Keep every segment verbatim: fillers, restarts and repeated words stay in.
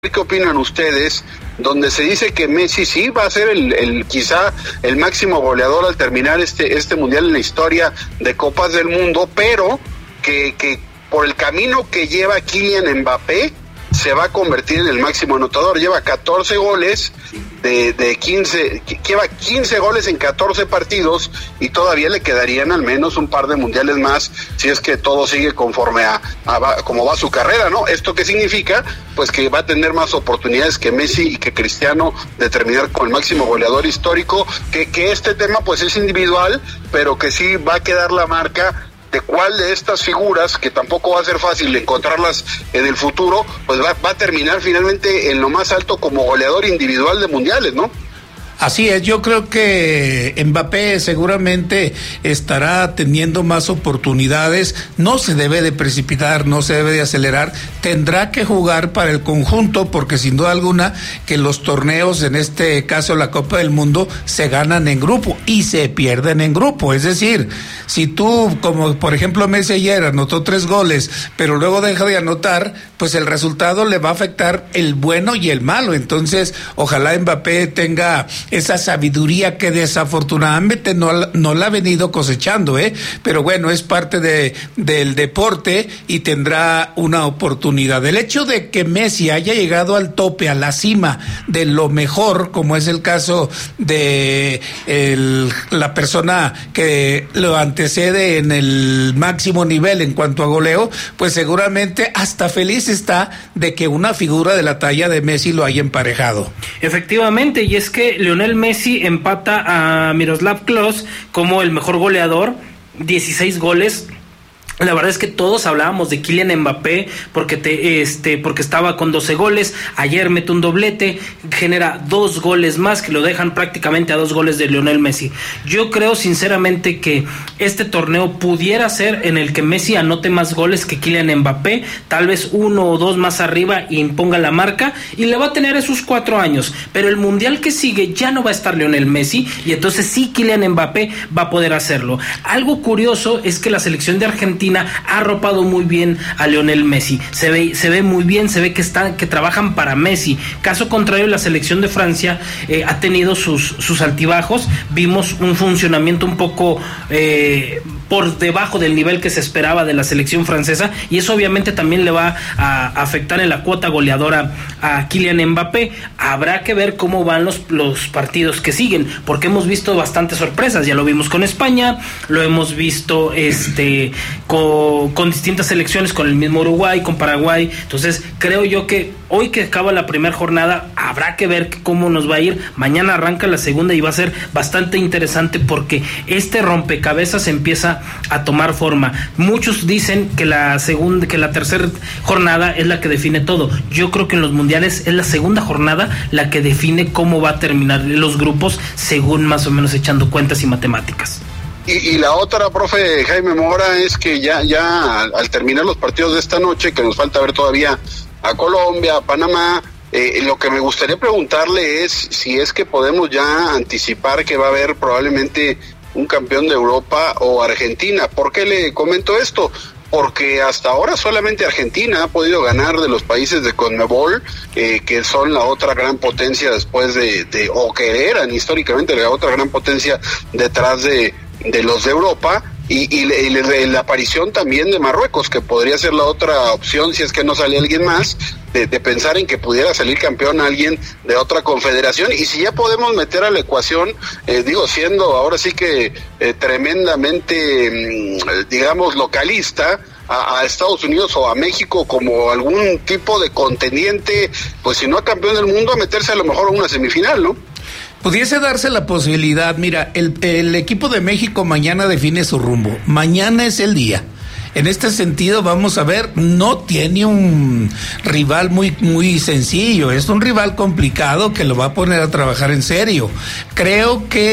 ¿Qué opinan ustedes? Donde se dice que Messi sí va a ser el, el quizá el máximo goleador al terminar este este mundial en la historia de Copas del Mundo, pero que, que por el camino que lleva Kylian Mbappé se va a convertir en el máximo anotador. Lleva catorce goles de, de quince, lleva quince goles en catorce partidos y todavía le quedarían al menos un par de mundiales más si es que todo sigue conforme a, a como va su carrera, ¿no? ¿Esto qué significa? Pues que va a tener más oportunidades que Messi y que Cristiano de terminar con el máximo goleador histórico, que, que este tema pues es individual, pero que sí va a quedar la marca de cuál de estas figuras, que tampoco va a ser fácil encontrarlas en el futuro, pues va, va a terminar finalmente en lo más alto como goleador individual de mundiales, ¿no? Así es, yo creo que Mbappé seguramente estará teniendo más oportunidades, no se debe de precipitar, no se debe de acelerar, tendrá que jugar para el conjunto, porque sin duda alguna que los torneos, en este caso la Copa del Mundo, se ganan en grupo y se pierden en grupo, es decir, si tú, como por ejemplo Messi ayer anotó tres goles, pero luego deja de anotar, pues el resultado le va a afectar el bueno y el malo, entonces ojalá Mbappé tenga esa sabiduría que desafortunadamente no, no la ha venido cosechando, ¿eh? Pero bueno, es parte de, del deporte y tendrá una oportunidad. El hecho de que Messi haya llegado al tope, a la cima de lo mejor, como es el caso de el, la persona que lo antecede en el máximo nivel en cuanto a goleo, pues seguramente hasta feliz está de que una figura de la talla de Messi lo haya emparejado. Efectivamente, y es que Lionel Messi empata a Miroslav Klose como el mejor goleador, dieciséis goles. La verdad es que todos hablábamos de Kylian Mbappé porque te, este, porque estaba con doce goles, ayer mete un doblete, genera dos goles más que lo dejan prácticamente a dos goles de Lionel Messi. Yo creo sinceramente que este torneo pudiera ser en el que Messi anote más goles que Kylian Mbappé, tal vez uno o dos más arriba y imponga la marca, y le va a tener esos cuatro años, pero el mundial que sigue ya no va a estar Lionel Messi, y entonces sí Kylian Mbappé va a poder hacerlo. Algo curioso es que la selección de Argentina ha arropado muy bien a Lionel Messi, se ve, se ve muy bien, se ve que están, que trabajan para Messi. Caso contrario, la selección de Francia eh, ha tenido sus, sus altibajos, vimos un funcionamiento un poco eh, por debajo del nivel que se esperaba de la selección francesa, y eso obviamente también le va a afectar en la cuota goleadora a Kylian Mbappé. Habrá que ver cómo van los, los partidos que siguen, porque hemos visto bastantes sorpresas, ya lo vimos con España, lo hemos visto este con, con distintas selecciones, con el mismo Uruguay, con Paraguay. Entonces creo yo que hoy que acaba la primera jornada habrá que ver cómo nos va a ir. Mañana arranca la segunda y va a ser bastante interesante porque este rompecabezas empieza a tomar forma. Muchos dicen que la segunda, que la tercera jornada es la que define todo. Yo creo que en los mundiales es la segunda jornada la que define cómo va a terminar los grupos, según más o menos echando cuentas y matemáticas. Y, y la otra, profe Jaime Mora, es que ya, ya al, al terminar los partidos de esta noche, que nos falta ver todavía a Colombia, a Panamá, eh, lo que me gustaría preguntarle es si es que podemos ya anticipar que va a haber probablemente un campeón de Europa o Argentina. ¿Por qué le comento esto? Porque hasta ahora solamente Argentina ha podido ganar de los países de CONMEBOL, eh, que son la otra gran potencia después de, de, o que eran históricamente la otra gran potencia detrás de, de los de Europa, y, y, y la, la aparición también de Marruecos, que podría ser la otra opción si es que no sale alguien más, de, de pensar en que pudiera salir campeón alguien de otra confederación. Y si ya podemos meter a la ecuación, eh, digo, siendo ahora sí que eh, tremendamente, mmm, digamos, localista, a, a Estados Unidos o a México como algún tipo de contendiente, pues si no a campeón del mundo, a meterse a lo mejor a una semifinal, ¿no? Pudiese darse la posibilidad. Mira, el, el equipo de México mañana define su rumbo. Mañana es el día. En este sentido, vamos a ver, no tiene un rival muy, muy sencillo. Es un rival complicado que lo va a poner a trabajar en serio. Creo que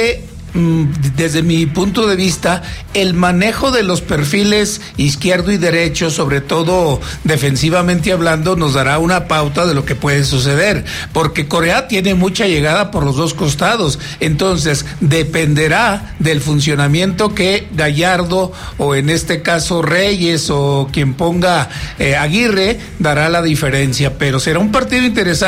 desde mi punto de vista, el manejo de los perfiles izquierdo y derecho, sobre todo defensivamente hablando, nos dará una pauta de lo que puede suceder, porque Corea tiene mucha llegada por los dos costados, entonces dependerá del funcionamiento que Gallardo, o en este caso Reyes, o quien ponga eh, Aguirre, dará la diferencia, pero será un partido interesante.